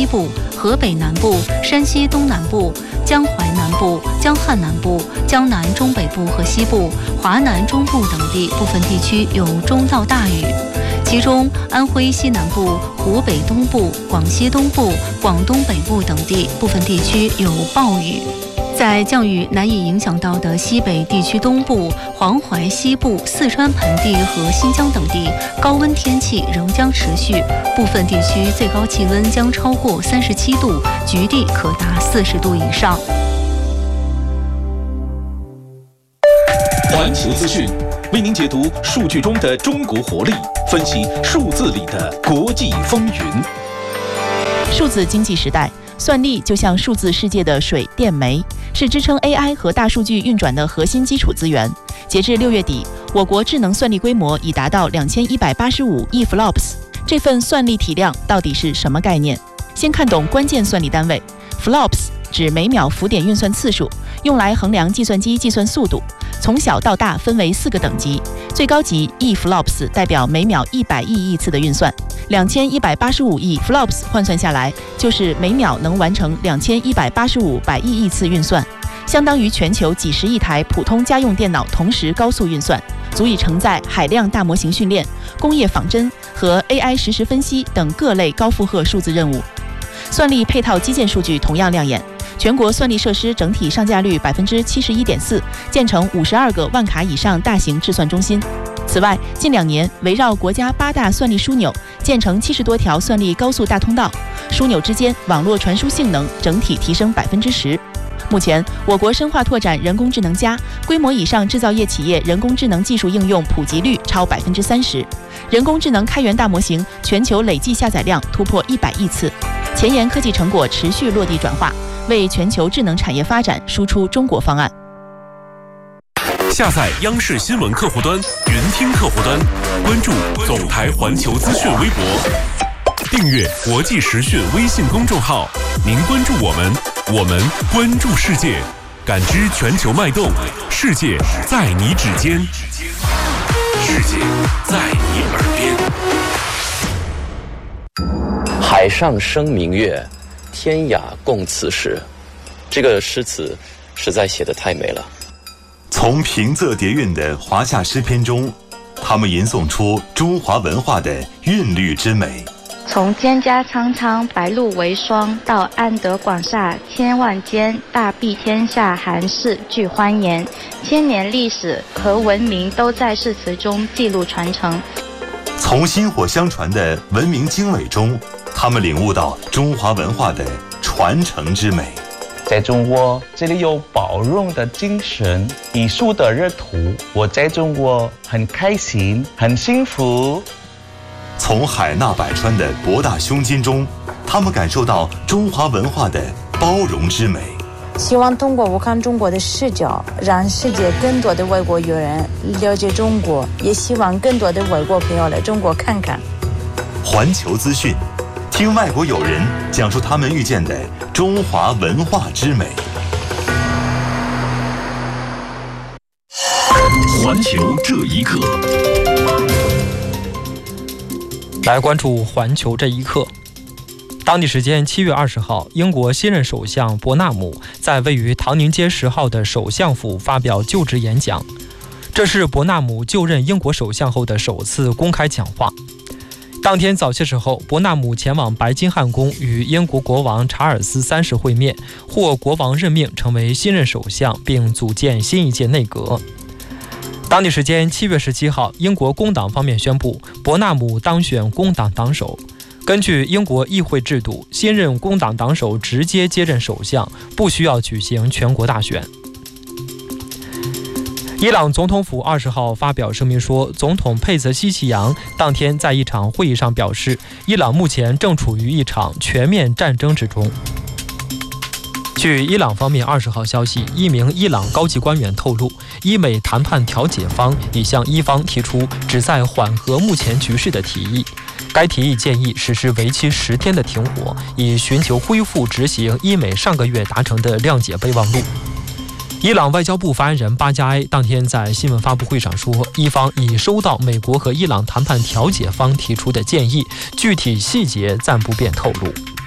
部、河北南部、山西东南部、江淮南部、江汉南部、江南中北部和西部、华南中部等地部分地区有中到大雨，其中安徽西南部、湖北东部、广西东部、广东北部等地部分地区有暴雨。在降雨难以影响到的西北地区东部、黄淮西部、四川盆地和新疆等地，高温天气仍将持续，部分地区最高气温将超过37度，局地可达40度以上。 环球资讯为您解读数据中的中国活力，分析数字里的国际风云。 数字经济时代，算力就像数字世界的水电煤，是支撑 AI 和大数据运转的核心基础资源。截至6月底，我国智能算力规模已达到2185亿 flops。这份算力体量到底是什么概念？先看懂关键算力单位。flops 指每秒浮点运算次数，用来衡量计算机计算速度。从小到大分为4个等级，最高级 亿 flops 代表每秒100亿亿次的运算，2185亿 flops 换算下来就是每秒能完成2185百亿亿次运算，相当于全球几十亿台普通家用电脑同时高速运算，足以承载海量大模型训练、工业仿真和 AI 实时分析等各类高负荷数字任务。算力配套基建数据同样亮眼，全国算力设施整体上架率71.4%，建成52个万卡以上大型制算中心。此外，近2年围绕国家8大算力枢纽，建成70多条算力高速大通道，枢纽之间网络传输性能整体提升10%。目前，我国深化拓展人工智能+，规模以上制造业企业人工智能技术应用普及率超30%，人工智能开源大模型全球累计下载量突破100亿次，前沿科技成果持续落地转化，为全球智能产业发展输出中国方案。 下载央视新闻客户端、云听客户端，关注总台环球资讯微博，订阅国际时讯微信公众号。您关注我们，我们关注世界，感知全球脉动，世界在你指尖，世界在你耳边。 海上生明月，天涯共此时。这个诗词实在写得太美了。 从平仄叠韵的华夏诗篇中，他们吟诵出中华文化的韵律之美。 从蒹葭苍苍，白露为霜，到安得广厦千万间，大庇天下寒士俱欢颜。千年历史和文明都在诗词中记录传承。 从薪火相传的文明经纬中，他们领悟到中华文化的传承之美。 在中国，这里有包容的精神，艺术的热土。我在中国很开心，很幸福。 从海纳百川的博大胸襟中，他们感受到中华文化的包容之美。 希望通过我看中国的视角，让世界更多的外国友人了解中国，也希望更多的外国朋友来中国看看。 环球资讯，听外国友人讲述他们遇见的中华文化之美。 环球这一刻， 来关注环球这一刻。当地时间7月20号，英国新任首相伯纳姆在位于唐宁街10号的首相府发表就职演讲，这是伯纳姆就任英国首相后的首次公开讲话。当天早些时候，伯纳姆前往白金汉宫与英国国王查尔斯3世会面，获国王任命成为新任首相，并组建新一届内阁。当地时间7月17号，英国工党方面宣布，伯纳姆当选工党党首。根据英国议会制度，新任工党党首直接接任首相，不需要举行全国大选。伊朗总统府20号发表声明说，总统佩泽西奇扬当天在一场会议上表示，伊朗目前正处于一场全面战争之中。据伊朗方面20号消息，一名伊朗高级官员透露，伊美谈判调解方已向伊方提出旨在缓和目前局势的提议。该提议建议实施为期10天的停火，以寻求恢复执行伊美上个月达成的谅解备忘录。伊朗外交部发言人巴加埃当天在新闻发布会上说，伊方已收到美国和伊朗谈判调解方提出的建议，具体细节暂不便透露。